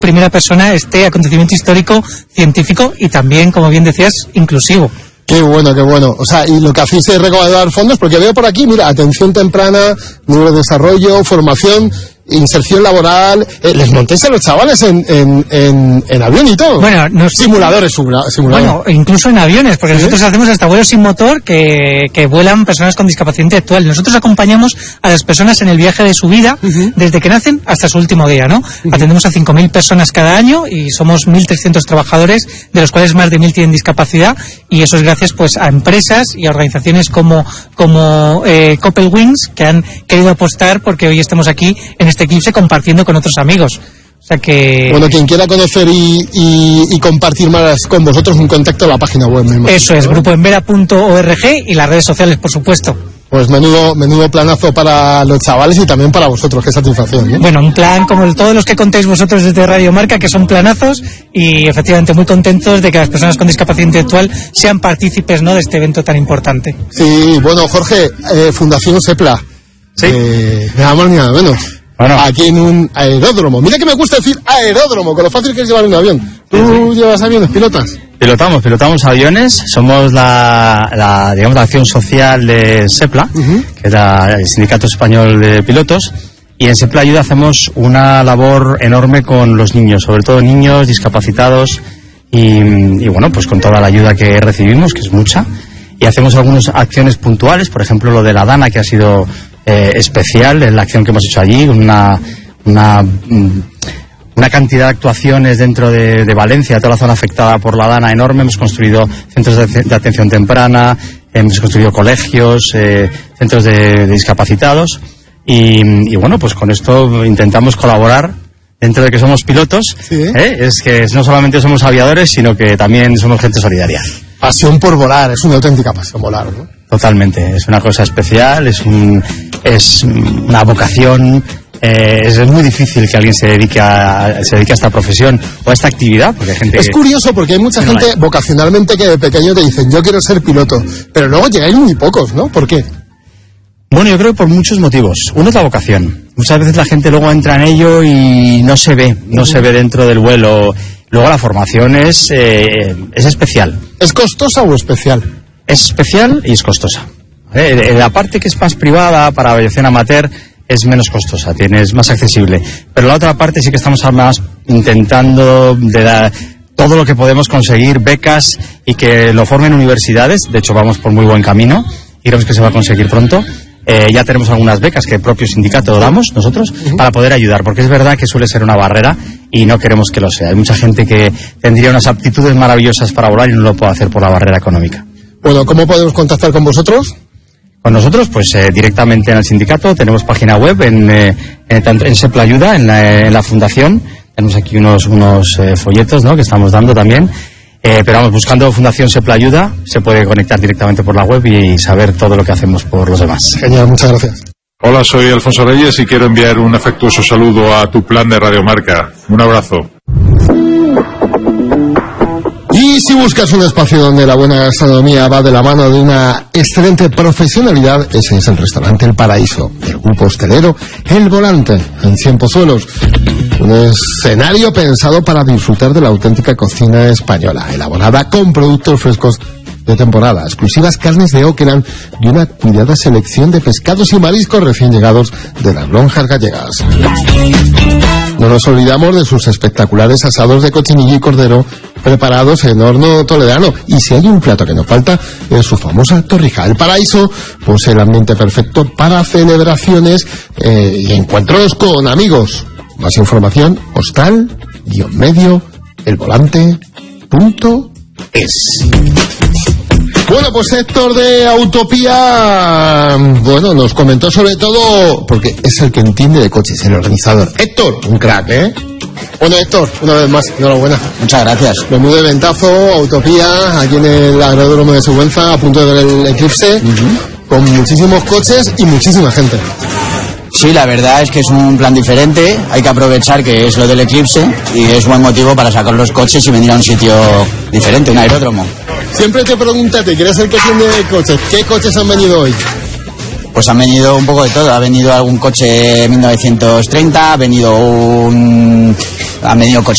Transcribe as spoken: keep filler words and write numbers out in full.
primera persona este acontecimiento histórico, científico y también, como bien decías, inclusivo. Qué bueno, qué bueno. O sea, y lo que hacéis es recaudar fondos, porque veo por aquí, mira, atención temprana, neurodesarrollo, formación, inserción laboral. Eh, les montéis a los chavales en, en, en, en avión y todo. Bueno, nos... simuladores, simuladores. Bueno, incluso en aviones, porque ¿sí? Nosotros hacemos hasta vuelos sin motor que, que vuelan personas con discapacidad intelectual. Nosotros acompañamos a las personas en el viaje de su vida, uh-huh. desde que nacen hasta su último día, ¿no? Uh-huh. Atendemos a cinco mil personas cada año y somos mil trescientos trabajadores, de los cuales más de mil tienen discapacidad, y eso es gracias pues a empresas y a organizaciones como, como eh, Coppel Wings, que han querido apostar porque hoy estemos aquí en este eclipse compartiendo con otros amigos. O sea que... Bueno, quien quiera conocer y, y, y compartir más con vosotros, un contacto a la página web. Mismo. Eso es, grupo envera punto org y las redes sociales, por supuesto. Pues menudo menudo planazo para los chavales y también para vosotros, qué satisfacción, ¿eh? Bueno, un plan como todos los que contéis vosotros desde Radio Marca, que son planazos, y efectivamente muy contentos de que las personas con discapacidad intelectual sean partícipes, ¿no?, de este evento tan importante. Sí, bueno, Jorge, eh, Fundación SEPLA. Sí. Eh, nada más ni nada menos. Bueno. Aquí en un aeródromo. Mira que me gusta decir aeródromo, con lo fácil que es llevar un avión. ¿Tú sí, sí. llevas aviones, pilotas? Pilotamos, pilotamos aviones. Somos la, la digamos, la acción social de SEPLA, uh-huh. que es la, el Sindicato Español de Pilotos. Y en SEPLA Ayuda hacemos una labor enorme con los niños, sobre todo niños discapacitados. Y, y bueno, pues con toda la ayuda que recibimos, que es mucha. Y hacemos algunas acciones puntuales, por ejemplo lo de la Dana, que ha sido eh, especial, en la acción que hemos hecho allí, una, una, una cantidad de actuaciones dentro de, de Valencia, toda la zona afectada por la Dana enorme. Hemos construido centros de, de atención temprana, hemos construido colegios, eh, centros de, de discapacitados y, y bueno, pues con esto intentamos colaborar. Dentro de que somos pilotos, ¿sí? ¿eh? Es que no solamente somos aviadores, sino que también somos gente solidaria. Pasión por volar, es una auténtica pasión volar, ¿no? Totalmente, es una cosa especial, es un, es una vocación, eh, es muy difícil que alguien se dedique a, se dedique a esta profesión o a esta actividad, porque hay gente es que... curioso porque hay mucha gente hay. vocacionalmente que de pequeño te dicen yo quiero ser piloto, pero luego llegáis muy pocos, ¿no? ¿Por qué? Bueno, yo creo que por muchos motivos. Uno es la vocación. Muchas veces la gente luego entra en ello y no se ve, no uh-huh. se ve dentro del vuelo. Luego la formación es, eh, es especial. ¿Es costosa o especial? Es especial y es costosa. Eh, la parte que es más privada, para aviación amateur, es menos costosa, tiene, es más accesible. Pero la otra parte sí que estamos además intentando de dar todo lo que podemos conseguir, becas y que lo formen universidades. De hecho, vamos por muy buen camino y creemos que se va a conseguir pronto. Eh, ya tenemos algunas becas que el propio sindicato damos nosotros uh-huh. para poder ayudar, porque es verdad que suele ser una barrera y no queremos que lo sea. Hay mucha gente que tendría unas aptitudes maravillosas para volar y no lo puede hacer por la barrera económica. Bueno, ¿cómo podemos contactar con vosotros? Con nosotros, pues eh, directamente en el sindicato. Tenemos página web en, eh, en, en SEPLA Ayuda, en la, en la fundación. Tenemos aquí unos, unos eh, folletos, ¿no?, que estamos dando también. Eh, pero vamos, buscando Fundación SEPLA Ayuda, se puede conectar directamente por la web y saber todo lo que hacemos por los demás. Genial, muchas gracias. Hola, soy Alfonso Reyes y quiero enviar un afectuoso saludo a tu plan de Radio Marca. Un abrazo. Y si buscas un espacio donde la buena gastronomía va de la mano de una excelente profesionalidad, ese es el restaurante El Paraíso, del grupo hostelero El Volante, en Cienpozuelos. Un escenario pensado para disfrutar de la auténtica cocina española, elaborada con productos frescos de temporada, exclusivas carnes de Oqueland y una cuidada selección de pescados y mariscos recién llegados de las lonjas gallegas. No nos olvidamos de sus espectaculares asados de cochinillo y cordero preparados en horno toledano. Y si hay un plato que no falta, es su famosa torrija. El Paraíso posee el ambiente perfecto para celebraciones eh, y encuentros con amigos. Más información, hostal guión medio el volante punto es. Bueno, pues Héctor de Autopía, bueno, nos comentó sobre todo, porque es el que entiende de coches, el organizador. Héctor, un crack, ¿eh? Bueno, Héctor, una vez más, enhorabuena. Muchas gracias. Menudo eventazo, Autopía, aquí en el aeródromo de Sigüenza, a punto de ver el eclipse, uh-huh. con muchísimos coches y muchísima gente. Sí, la verdad es que es un plan diferente, hay que aprovechar que es lo del eclipse y es buen motivo para sacar los coches y venir a un sitio diferente, un aeródromo. Siempre te pregúntate, ¿quieres ser que tiene coches? ¿Qué coches han venido hoy? Pues han venido un poco de todo, ha venido algún coche mil novecientos treinta, ha venido un... han venido coches